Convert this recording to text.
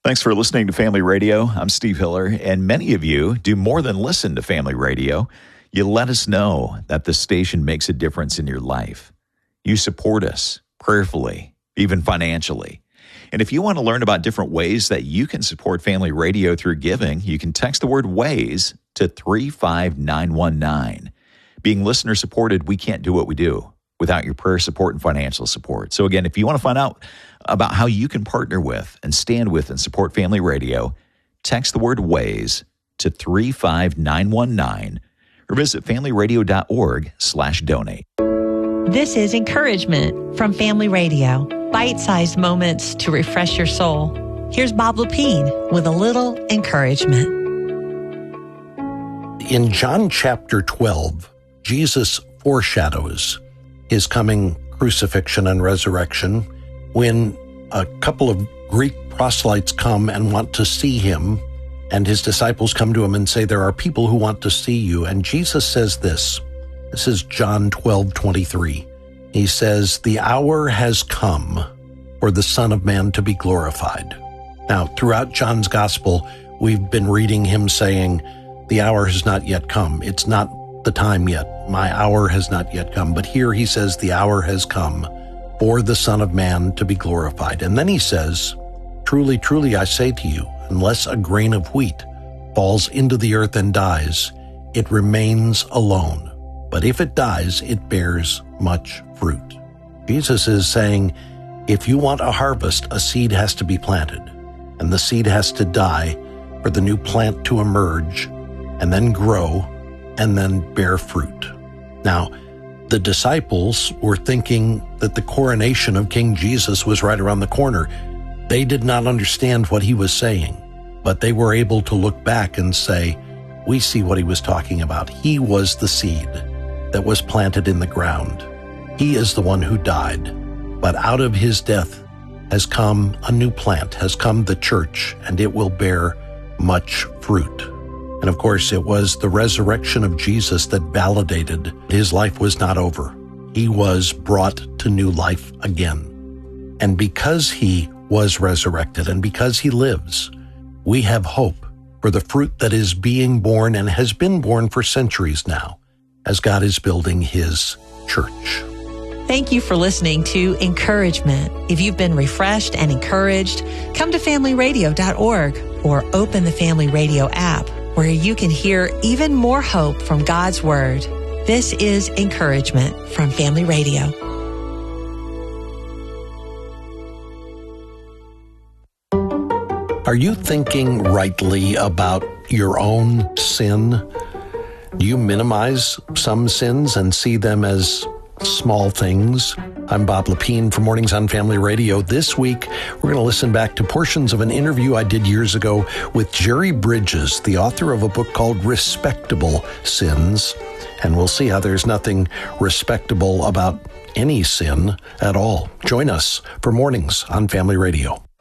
Thanks for listening to Family Radio. I'm Steve Hiller, and many of you do more than listen to Family Radio. You let us know that the station makes a difference in your life. You support us prayerfully, even financially. And if you want to learn about different ways that you can support Family Radio through giving, you can text the word WAYS to 35919. Being listener supported, we can't do what we do without your prayer support and financial support. So again, if you want to find out about how you can partner with and stand with and support Family Radio, text the word WAYS to 35919 or visit familyradio.org/donate. This is Encouragement from Family Radio. Bite-sized moments to refresh your soul. Here's Bob Lepine with a little encouragement. In John chapter 12, Jesus foreshadows his coming crucifixion and resurrection when a couple of Greek proselytes come and want to see him, and his disciples come to him and say, there are people who want to see you. And Jesus says this. This is John 12:23. He says, the hour has come for the Son of Man to be glorified. Now, throughout John's gospel, we've been reading him saying, the hour has not yet come. It's not the time yet. My hour has not yet come. But here he says, the hour has come for the Son of Man to be glorified. And then he says, truly, truly, I say to you, unless a grain of wheat falls into the earth and dies, it remains alone. But if it dies, it bears much fruit. Jesus is saying, if you want a harvest, a seed has to be planted, and the seed has to die for the new plant to emerge and then grow and then bear fruit. Now, the disciples were thinking that the coronation of King Jesus was right around the corner. They did not understand what he was saying, but they were able to look back and say, we see what he was talking about. He was the seed that was planted in the ground. He is the one who died, but out of his death has come a new plant, has come the church, and it will bear much fruit. And of course, it was the resurrection of Jesus that validated his life was not over. He was brought to new life again. And because he was resurrected and because he lives, we have hope for the fruit that is being born and has been born for centuries now, as God is building his church. Thank you for listening to Encouragement. If you've been refreshed and encouraged, come to familyradio.org or open the Family Radio app, where you can hear even more hope from God's Word. This is Encouragement from Family Radio. Are you thinking rightly about your own sin? Do you minimize some sins and see them as small things? I'm Bob Lepine for Mornings on Family Radio. This week, we're going to listen back to portions of an interview I did years ago with Jerry Bridges, the author of a book called Respectable Sins. And we'll see how there's nothing respectable about any sin at all. Join us for Mornings on Family Radio.